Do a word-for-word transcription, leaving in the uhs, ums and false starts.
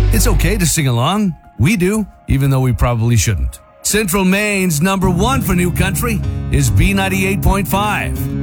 It's okay to sing along. We do, even though we probably shouldn't. Central Maine's number one for new country is B ninety-eight point five.